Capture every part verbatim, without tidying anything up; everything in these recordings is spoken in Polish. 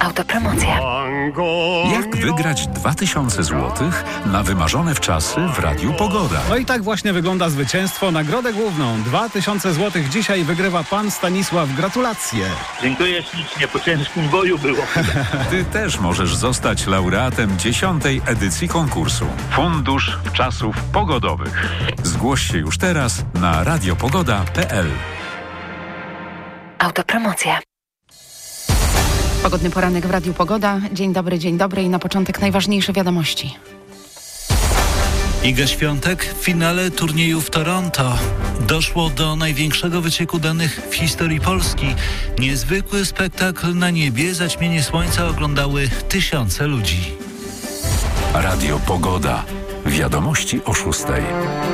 Autopromocja. Jak wygrać dwa tysiące złotych na wymarzone wczasy w Radiu Pogoda? No i tak właśnie wygląda zwycięstwo. Nagrodę główną dwa tysiące złotych dzisiaj wygrywa pan Stanisław. Gratulacje. Dziękuję ślicznie, po ciężkim boju było. Ty też możesz zostać laureatem dziesiątej edycji konkursu. Fundusz Wczasów Pogodowych. Zgłoś się już teraz na radiopogoda kropka p l. Autopromocja. Pogodny poranek w Radiu Pogoda. Dzień dobry, dzień dobry i na początek najważniejsze wiadomości. Iga Świątek w finale turnieju w Toronto. Doszło do największego wycieku danych w historii Polski. Niezwykły spektakl na niebie, zaćmienie słońca oglądały tysiące ludzi. Radio Pogoda. Wiadomości o szóstej.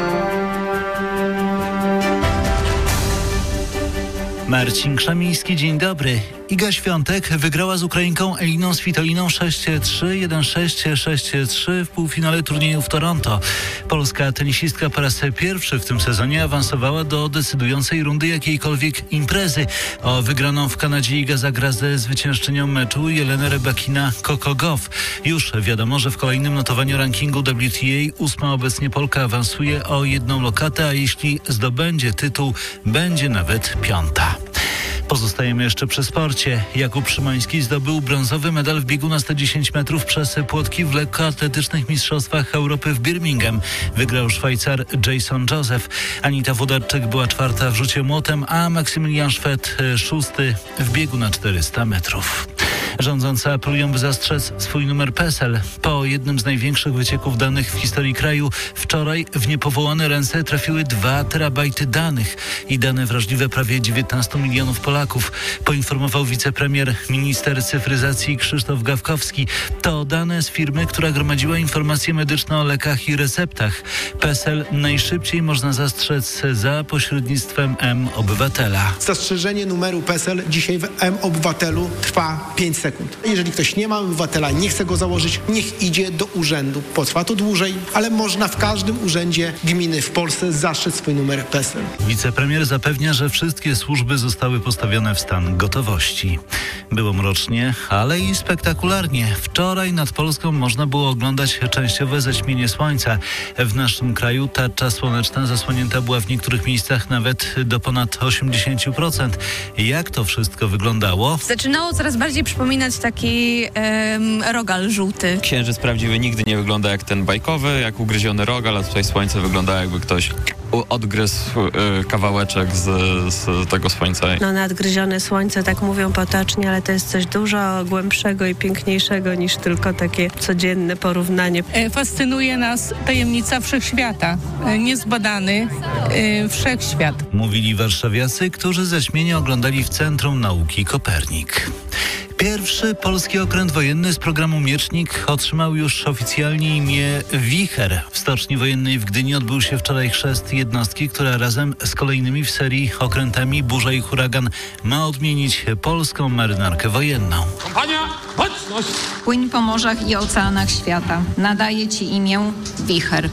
Marcin Krzemiński, dzień dobry. Iga Świątek wygrała z Ukrainką Eliną Svitoliną sześć trzy, jeden sześć, sześć trzy w półfinale turnieju w Toronto. Polska tenisistka po raz pierwszy w tym sezonie awansowała do decydującej rundy jakiejkolwiek imprezy. O wygraną w Kanadzie Iga zagra ze zwyciężczynią meczu Jelenę Rybakina-Coco Gauff. Już wiadomo, że w kolejnym notowaniu rankingu W T A ósma obecnie Polka awansuje o jedną lokatę, a jeśli zdobędzie tytuł, będzie nawet piąta. Pozostajemy jeszcze przy sporcie. Jakub Szymański zdobył brązowy medal w biegu na sto dziesięć metrów przez płotki w lekkoatletycznych mistrzostwach Europy w Birmingham. Wygrał Szwajcar Jason Joseph. Anita Włodarczyk była czwarta w rzucie młotem, a Maksymilian Szwed szósty w biegu na czterysta metrów. Rządzący apelują, by zastrzec swój numer PESEL. Po jednym z największych wycieków danych w historii kraju wczoraj w niepowołane ręce trafiły dwa terabajty danych i dane wrażliwe prawie dziewiętnastu milionów Polaków, poinformował wicepremier, minister cyfryzacji Krzysztof Gawkowski. To dane z firmy, która gromadziła informacje medyczne o lekach i receptach. PESEL najszybciej można zastrzec za pośrednictwem M-Obywatela. Zastrzeżenie numeru PESEL dzisiaj w M-Obywatelu trwa pięć sekund. Jeżeli ktoś nie ma obywatela, nie chce go założyć, niech idzie do urzędu. Potrwa to dłużej, ale można w każdym urzędzie gminy w Polsce zastrzec swój numer PESEL. Wicepremier zapewnia, że wszystkie służby zostały postawione w stan gotowości. Było mrocznie, ale i spektakularnie. Wczoraj nad Polską można było oglądać częściowe zaćmienie słońca. W naszym kraju tarcza słoneczna zasłonięta była w niektórych miejscach nawet do ponad osiemdziesiąt procent. Jak to wszystko wyglądało? Zaczynało coraz bardziej przypominać taki em, rogal żółty. Księżyc prawdziwy nigdy nie wygląda jak ten bajkowy, jak ugryziony rogal, a tutaj słońce wygląda jakby ktoś odgryzł y, kawałeczek z, z tego słońca. No nadgryzione słońce, tak mówią potocznie, ale to jest coś dużo głębszego i piękniejszego niż tylko takie codzienne porównanie. Fascynuje nas tajemnica wszechświata, niezbadany y, wszechświat. Mówili warszawiacy, którzy zaćmienie oglądali w Centrum Nauki Kopernik. Pierwszy polski okręt wojenny z programu Miecznik otrzymał już oficjalnie imię Wicher. W Stoczni Wojennej w Gdyni odbył się wczoraj chrzest jednostki, która razem z kolejnymi w serii okrętami Burza i Huragan ma odmienić polską marynarkę wojenną. Kompania, mocność! Płyń po morzach i oceanach świata. Nadaje ci imię Wicher.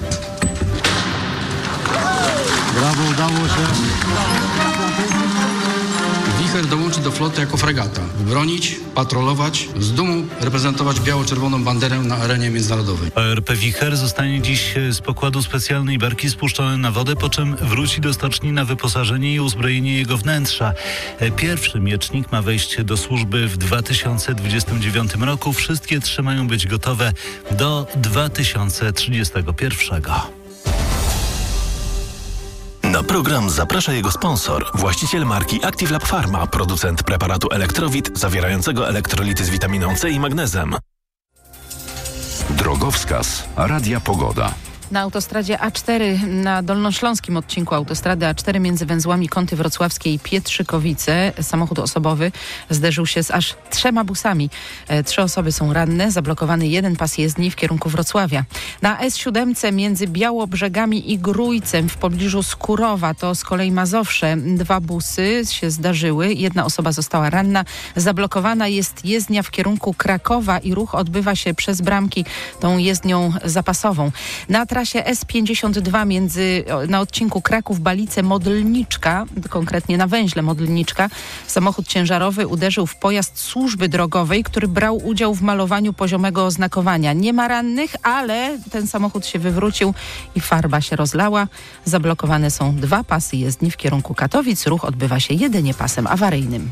Brawo, udało się. Wicher dołączy do floty jako fregata. Bronić, patrolować, z dumą reprezentować biało-czerwoną banderę na arenie międzynarodowej. O R P Wicher zostanie dziś z pokładu specjalnej barki spuszczony na wodę, po czym wróci do stoczni na wyposażenie i uzbrojenie jego wnętrza. Pierwszy miecznik ma wejść do służby w dwa tysiące dwudziestym dziewiątym roku. Wszystkie trzy mają być gotowe do dwa tysiące trzydziestego pierwszego. Na program zaprasza jego sponsor, właściciel marki Active Lab Pharma, producent preparatu Elektrowit zawierającego elektrolity z witaminą C i magnezem. Drogowskaz Radia Pogoda. Na autostradzie A cztery, na dolnośląskim odcinku autostrady A cztery między węzłami Kąty Wrocławskie i Pietrzykowice samochód osobowy zderzył się z aż trzema busami. E, trzy osoby są ranne, zablokowany jeden pas jezdni w kierunku Wrocławia. Na S siedem między Białobrzegami i Grójcem w pobliżu Skurowa, to z kolei Mazowsze, dwa busy się zdarzyły, jedna osoba została ranna. Zablokowana jest jezdnia w kierunku Krakowa i ruch odbywa się przez bramki tą jezdnią zapasową. Na trasie S pięćdziesiąt dwa między, na odcinku Kraków-Balice-Modlniczka, konkretnie na węźle Modlniczka, samochód ciężarowy uderzył w pojazd służby drogowej, który brał udział w malowaniu poziomego oznakowania. Nie ma rannych, ale ten samochód się wywrócił i farba się rozlała. Zablokowane są dwa pasy jezdni w kierunku Katowic. Ruch odbywa się jedynie pasem awaryjnym.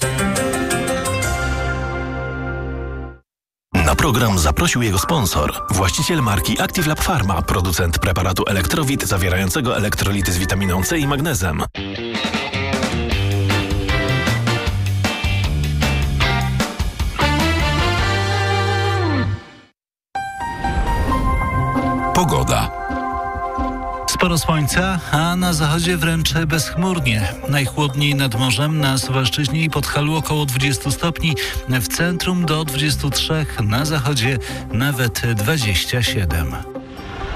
Na program zaprosił jego sponsor, właściciel marki Active Lab Pharma, producent preparatu Elektrowit zawierającego elektrolity z witaminą C i magnezem. Pogoda. Sporo słońca, a na zachodzie wręcz bezchmurnie. Najchłodniej nad morzem, na Suwalszczyźnie i Podhalu około dwadzieścia stopni, w centrum do dwudziestu trzech, na zachodzie nawet dwadzieścia siedem.